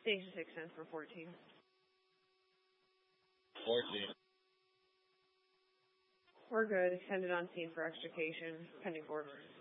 Station 6 cents for 14. 14. We're good. Extended on scene for extrication, pending orders.